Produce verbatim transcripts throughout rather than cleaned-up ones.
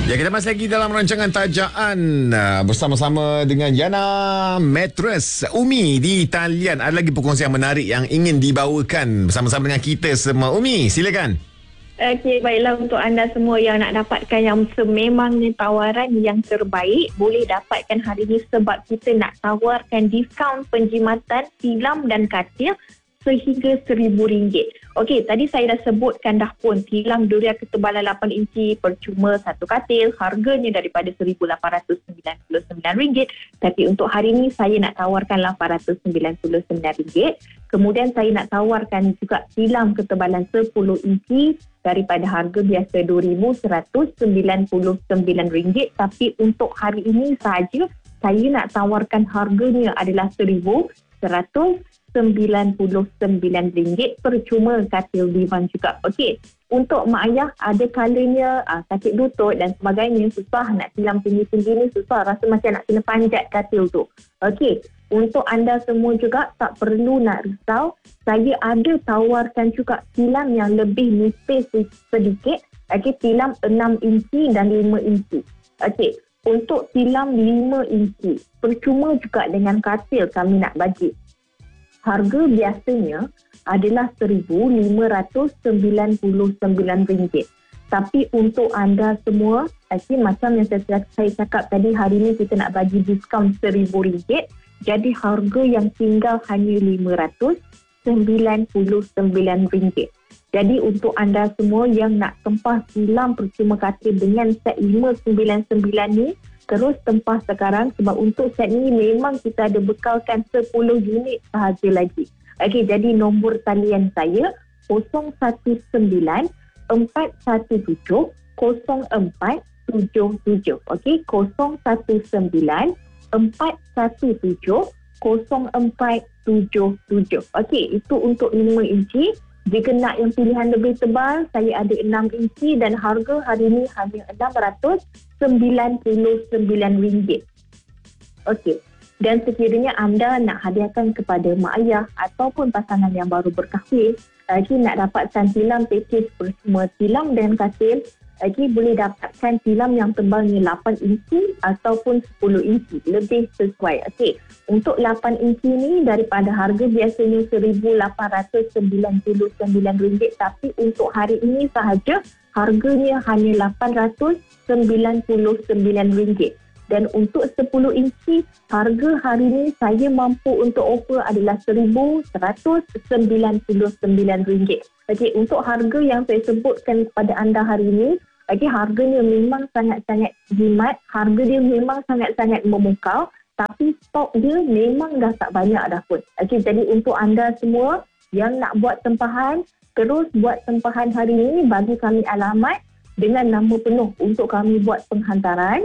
Ya, kita masih lagi dalam rancangan Tajaan uh, bersama-sama dengan Yana Mattress Umi di talian. Ada lagi perkongsian menarik yang ingin dibawakan bersama-sama dengan kita semua. Umi, silakan. Okey, baiklah, untuk anda semua yang nak dapatkan yang sememangnya tawaran yang terbaik, boleh dapatkan hari ini sebab kita nak tawarkan diskaun penjimatan tilam dan katil sehingga seribu ringgit. Okey, tadi saya dah sebutkan dah pun, tilam durian ketebalan lapan inci percuma satu katil, harganya daripada seribu lapan ratus sembilan puluh sembilan ringgit. Tapi untuk hari ini saya nak tawarkan lapan ratus sembilan puluh sembilan ringgit. Kemudian saya nak tawarkan juga tilam ketebalan sepuluh inci daripada harga biasa dua ribu seratus sembilan puluh sembilan ringgit. Tapi untuk hari ini sahaja saya nak tawarkan harganya adalah seribu seratus sembilan puluh sembilan ringgit percuma katil divan juga. Okey, untuk mak ayah ada kalanya aa, sakit lutut dan sebagainya, susah nak tilam tinggi-tinggi ni, susah, rasa macam nak kena panjat katil tu. Okey, untuk anda semua juga tak perlu nak risau, saya ada tawarkan juga tilam yang lebih nipis sedikit. Okey, tilam enam inci dan lima inci. Okey, untuk tilam lima inci percuma juga dengan katil kami nak bagi. Harga biasanya adalah seribu lima ratus sembilan puluh sembilan ringgit. Tapi untuk anda semua, okay, macam yang saya, saya cakap tadi, hari ini kita nak bagi diskaun seribu ringgit. Jadi harga yang tinggal hanya lima ratus sembilan puluh sembilan ringgit. Jadi untuk anda semua yang nak tempah tilam percuma katil dengan set lima sembilan sembilan ni, terus tempah sekarang sebab untuk set ni memang kita ada bekalkan sepuluh unit sahaja lagi. Okey, jadi nombor talian saya kosong satu sembilan empat satu tujuh kosong empat tujuh tujuh. Okey, kosong satu sembilan empat satu tujuh kosong empat tujuh tujuh. Okey, itu untuk lima inci. Jika nak yang pilihan lebih tebal, saya ada enam inci dan harga hari ini hanya enam ratus sembilan puluh sembilan ringgit. Okey. Dan sekiranya anda nak hadiahkan kepada mak ayah ataupun pasangan yang baru berkahwin, lagi nak dapatkan tilam pakej bersama tilam dan katil, lagi boleh dapatkan tilam yang tebalnya lapan inci ataupun sepuluh inci, lebih sesuai. Okey. Untuk lapan inci ni daripada harga biasanya seribu lapan ratus sembilan puluh sembilan ringgit, tapi untuk hari ini sahaja harganya hanya lapan ratus sembilan puluh sembilan ringgit. Dan untuk sepuluh inci, harga hari ini saya mampu untuk offer adalah seribu seratus sembilan puluh sembilan ringgit. Okey, untuk harga yang saya sebutkan kepada anda hari ini, okey, harganya memang sangat-sangat jimat, harga dia memang sangat-sangat memukau, tapi stok dia memang dah tak banyak dah pun. Okey, jadi untuk anda semua yang nak buat tempahan, terus buat tempahan hari ini, bagi kami alamat dengan nama penuh untuk kami buat penghantaran.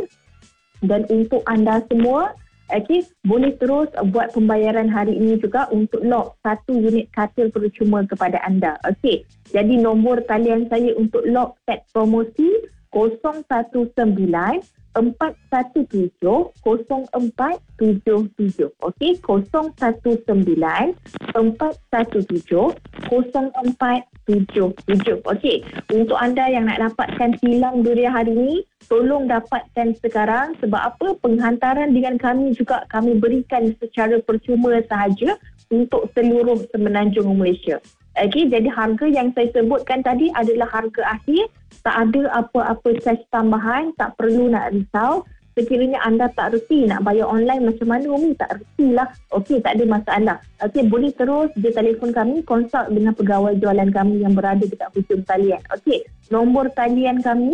Dan untuk anda semua, okay, boleh terus buat pembayaran hari ini juga untuk log satu unit katil percuma kepada anda. Okey, jadi nombor talian saya untuk log set promosi kosong satu sembilan empat satu tujuh kosong empat tujuh tujuh. Okey, kosong satu sembilan empat satu tujuh kosong empat tujuh tujuh. Okey, untuk anda yang nak dapatkan tilam durian hari ini, tolong dapatkan sekarang. Sebab apa? Penghantaran dengan kami juga kami berikan secara percuma sahaja untuk seluruh semenanjung Malaysia. Okey, jadi harga yang saya sebutkan tadi adalah harga akhir. Tak ada apa-apa charge tambahan, tak perlu nak risau. Sekiranya anda tak reti nak bayar online macam mana, Umi? Tak reti lah. Okey, tak ada masalah. Okey, boleh terus dia telefon kami, konsult dengan pegawai jualan kami yang berada dekat hujung talian. Okey, nombor talian kami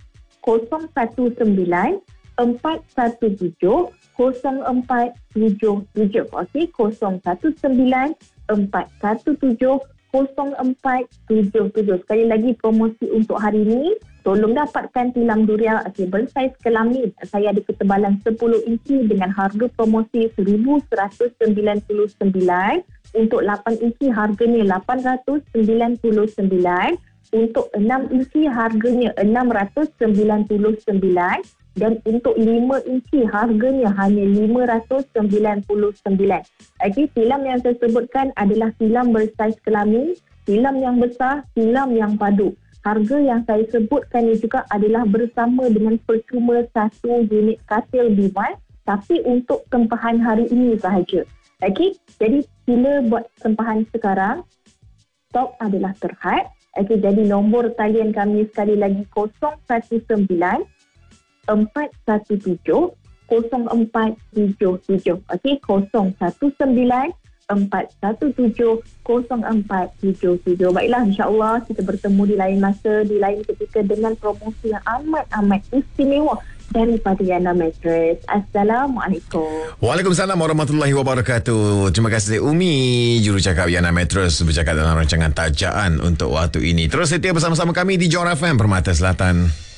kosong satu sembilan empat satu tujuh kosong empat tujuh tujuh. Okey, kosong satu sembilan empat satu tujuh kosong empat tujuh tujuh. Sekali lagi promosi untuk hari ini, tolong dapatkan tilam durian okay, bersaiz kelamin. Saya ada ketebalan sepuluh inci dengan harga promosi seribu seratus sembilan puluh sembilan. Untuk lapan inci harganya lapan ratus sembilan puluh sembilan. Untuk enam inci harganya enam ratus sembilan puluh sembilan. Dan untuk lima inci harganya hanya lima ratus sembilan puluh sembilan. Okey, tilam yang saya sebutkan adalah tilam bersaiz kelamin, tilam yang besar, tilam yang padu. harga yang saya sebutkan ni juga adalah bersama dengan percuma satu unit katil Biman, tapi untuk tempahan hari ini sahaja. Okey, jadi sila buat tempahan sekarang. Stok adalah terhad. Okey, jadi nombor talian kami sekali lagi kosong satu sembilan empat satu tujuh kosong empat tujuh tujuh. Okey, kosong satu sembilan empat satu tujuh kosong empat tujuh tujuh. Baiklah, insya-Allah kita bertemu di lain masa, di lain ketika dengan promosi yang amat-amat istimewa daripada Yana Mattress. Assalamualaikum. Waalaikumsalam warahmatullahi wabarakatuh. Terima kasih Umi, jurucakap Yana Mattress, bercakap dalam rancangan Tajaan untuk waktu ini. Terus setia bersama-sama kami di Johor F M Permata Selatan.